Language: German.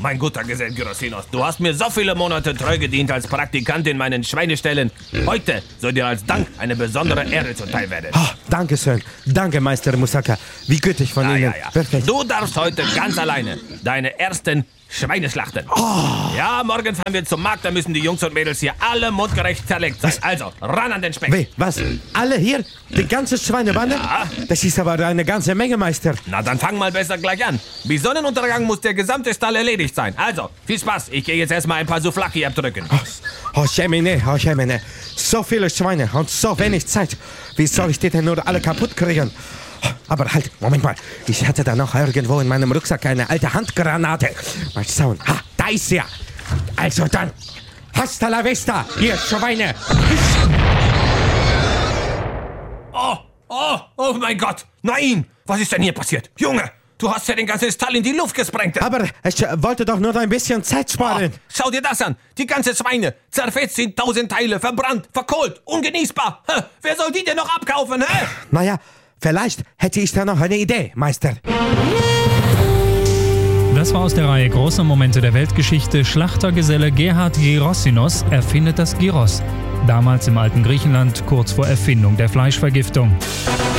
mein guter Gesell Gyrossinos, du hast mir so viele Monate treu gedient als Praktikant in meinen Schweineställen. Heute soll dir als Dank eine besondere Ehre zuteil werden. Oh, danke schön. Danke, Meister Musaka. Wie gütig von Ihnen. Ja. Wirklich. Du darfst heute ganz alleine deine ersten Schweine schlachten. Ja, morgen fahren wir zum Markt, da müssen die Jungs und Mädels hier alle mundgerecht zerlegt sein. Also, ran an den Speck. Wie, was? Alle hier? Die ganze Schweinebande? Ja. Das ist aber eine ganze Menge, Meister. Na, dann fang mal besser gleich an. Bis Sonnenuntergang muss der gesamte Stall erledigt sein. Also, viel Spaß. Ich gehe jetzt erstmal ein paar Souflaki abdrücken. Oh, Schemine. So viele Schweine und so wenig Zeit. Wie soll ich die denn nur alle kaputt kriegen? Aber halt, Moment mal. Ich hatte da noch irgendwo in meinem Rucksack eine alte Handgranate. Mal schauen. Ha, da ist sie ja. Also dann, hasta la vista, ihr Schweine. Oh mein Gott. Nein, was ist denn hier passiert? Junge, du hast ja den ganzen Stall in die Luft gesprengt. Aber ich wollte doch nur ein bisschen Zeit sparen. Schau dir das an. Die ganze Schweine. Zerfetzt in 1000 Teile, verbrannt, verkohlt, ungenießbar. Wer soll die denn noch abkaufen, hä? Naja, vielleicht hätte ich da noch eine Idee, Meister. Das war aus der Reihe Große Momente der Weltgeschichte. Schlachtergeselle Gerhard Gyrossinos erfindet das Gyros. Damals im alten Griechenland, kurz vor Erfindung der Fleischvergiftung.